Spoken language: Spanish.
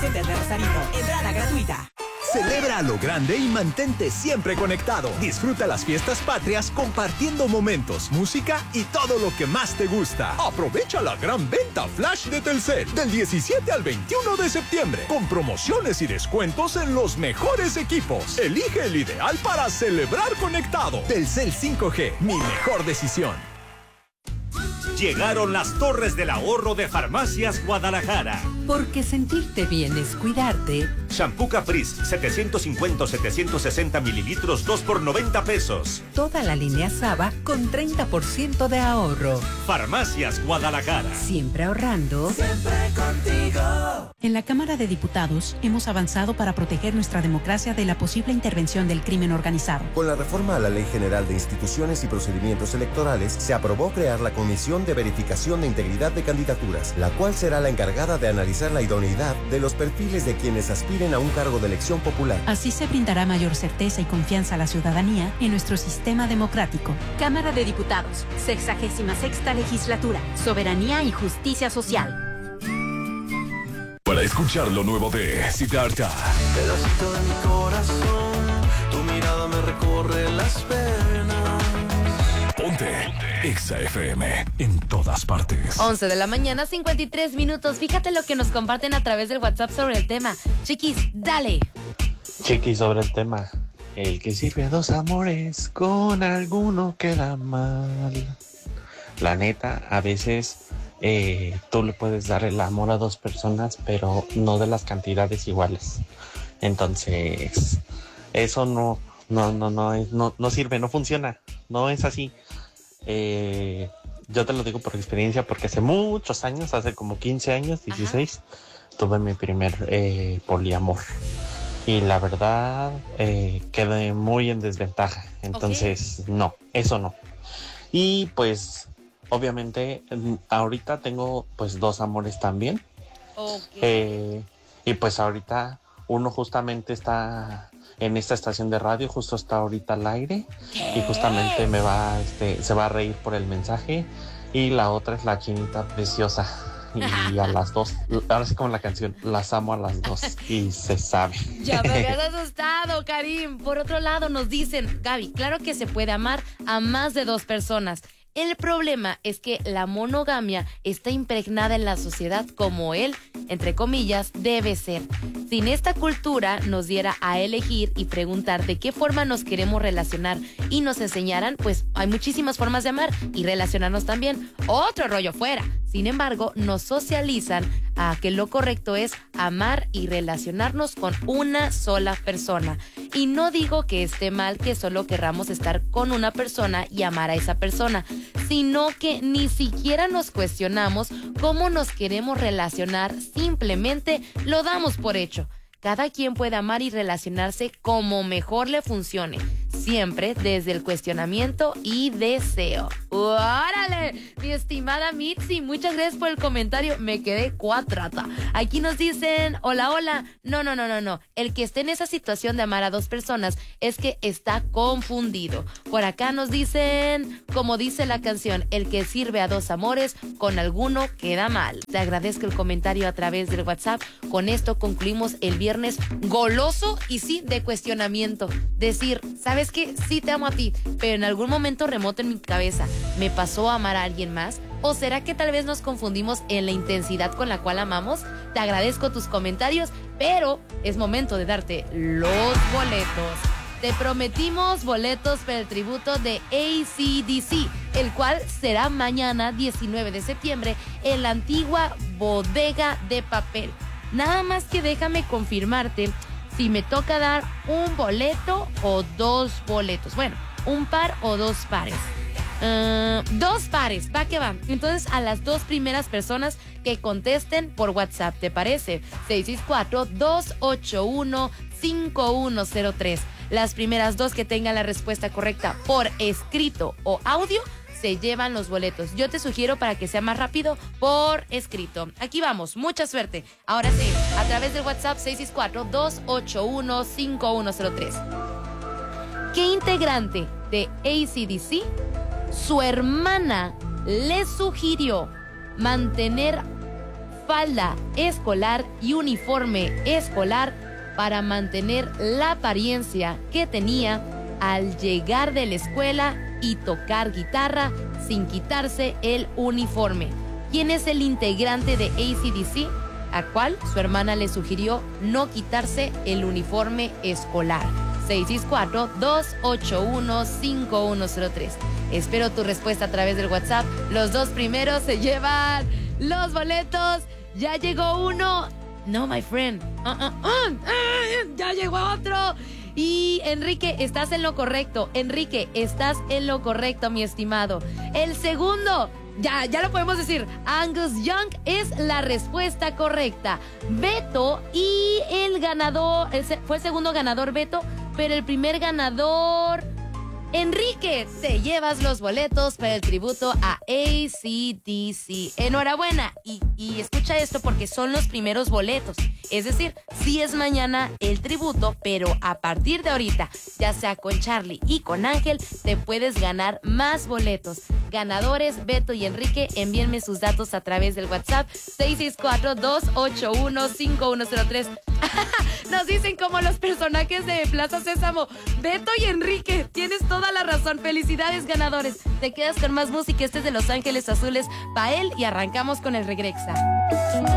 Center de Rosarito. Entrada gratuita. Celebra a lo grande y mantente siempre conectado. Disfruta las fiestas patrias compartiendo momentos, música y todo lo que más te gusta. Aprovecha la gran venta flash de Telcel del 17 al 21 de septiembre con promociones y descuentos en los mejores equipos. Elige el ideal para celebrar conectado. Telcel 5G, mi mejor decisión. Llegaron las Torres del Ahorro de Farmacias Guadalajara. Porque sentirte bien es cuidarte. Shampoo Caprice, 750 o 760 mililitros, 2 por 90 pesos. Toda la línea Saba con 30% de ahorro. Farmacias Guadalajara. Siempre ahorrando. Siempre contigo. En la Cámara de Diputados hemos avanzado para proteger nuestra democracia de la posible intervención del crimen organizado. Con la reforma a la Ley General de Instituciones y Procedimientos Electorales, se aprobó crear la Comisión de Verificación de Integridad de Candidaturas, la cual será la encargada de analizar la idoneidad de los perfiles de quienes aspiren a un cargo de elección popular. Así se brindará mayor certeza y confianza a la ciudadanía en nuestro sistema democrático. Cámara de Diputados, 66ª Legislatura, Soberanía y Justicia Social. Para escuchar lo nuevo de Siddhartha. Pedacito de mi corazón, tu mirada me recorre las venas. Ponte Exa FM en todas partes. 11 de la mañana, 53 minutos. Fíjate lo que nos comparten a través del WhatsApp sobre el tema. Chiquis, dale. Chiquis, sobre el tema. El que sirve a dos amores, con alguno queda mal. La neta, a veces tú le puedes dar el amor a dos personas, pero no de las cantidades iguales. Entonces, eso no sirve, no funciona. No es así. Yo te lo digo por experiencia, porque hace muchos años, hace como 15 años, 16, tuve mi primer poliamor. Y la verdad, quedé muy en desventaja. Entonces, no, eso no. Y pues, obviamente, ahorita tengo pues dos amores también. Y pues ahorita uno justamente está en esta estación de radio, justo está ahorita al aire. Y justamente se va a reír por el mensaje. Y la otra es la chinita preciosa. Y a las dos, ahora sí como la canción, las amo a las dos y se sabe. Ya me habías asustado, Karim. Por otro lado nos dicen, Gaby, claro que se puede amar a más de dos personas. El problema es que la monogamia está impregnada en la sociedad como él, entre comillas, debe ser. Si esta cultura nos diera a elegir y preguntar de qué forma nos queremos relacionar y nos enseñaran, pues hay muchísimas formas de amar y relacionarnos también. Otro rollo fuera. Sin embargo, nos socializan a que lo correcto es amar y relacionarnos con una sola persona. Y no digo que esté mal que solo querramos estar con una persona y amar a esa persona, sino que ni siquiera nos cuestionamos cómo nos queremos relacionar, simplemente lo damos por hecho. Cada quien puede amar y relacionarse como mejor le funcione, siempre desde el cuestionamiento y deseo. ¡Órale! Mi estimada Mitzi, muchas gracias por el comentario. Me quedé cuatrata. Aquí nos dicen, hola. No. El que esté en esa situación de amar a dos personas es que está confundido. Por acá nos dicen, como dice la canción, el que sirve a dos amores, con alguno queda mal. Te agradezco el comentario a través del WhatsApp. Con esto concluimos el viernes goloso y sí, de cuestionamiento. Decir, ¿sabes qué? Sí te amo a ti, pero en algún momento remoto en mi cabeza, ¿me pasó a amar a alguien más? ¿O será que tal vez nos confundimos en la intensidad con la cual amamos? Te agradezco tus comentarios, pero es momento de darte los boletos. Te prometimos boletos para el tributo de AC/DC, el cual será mañana 19 de septiembre en la antigua Bodega de Papel. Nada más que déjame confirmarte si me toca dar un boleto o dos boletos. Bueno, un par o dos pares. Dos pares, va que va. Entonces, a las dos primeras personas que contesten por WhatsApp, ¿te parece? 664-281-5103. Las primeras dos que tengan la respuesta correcta por escrito o audio se llevan los boletos. Yo te sugiero, para que sea más rápido, por escrito. Aquí vamos, mucha suerte. Ahora sí, a través del WhatsApp 664-281-5103. ¿Qué integrante de AC/DC su hermana le sugirió mantener falda escolar y uniforme escolar para mantener la apariencia que tenía al llegar de la escuela y tocar guitarra sin quitarse el uniforme. ¿Quién es el integrante de AC/DC? A cual su hermana le sugirió no quitarse el uniforme escolar. 664-281-5103. Espero tu respuesta a través del WhatsApp. Los dos primeros se llevan los boletos. Ya llegó uno. No, my friend. Ya llegó otro. Y Enrique, estás en lo correcto. Enrique, estás en lo correcto, mi estimado. El segundo, ya lo podemos decir. Angus Young es la respuesta correcta. Beto y el ganador, fue el segundo ganador Beto, pero el primer ganador, Enrique, te llevas los boletos para el tributo a AC/DC. Enhorabuena. Y escucha esto porque son los primeros boletos. Es decir, sí es mañana el tributo, pero a partir de ahorita, ya sea con Charlie y con Ángel, te puedes ganar más boletos. Ganadores, Beto y Enrique, envíenme sus datos a través del WhatsApp 664-281-5103. Nos dicen como los personajes de Plaza Sésamo. Beto y Enrique, tienes toda la razón. Felicidades, ganadores. Te quedas con más música. Este es de Los Ángeles Azules, Pael, y arrancamos con el Regrexa.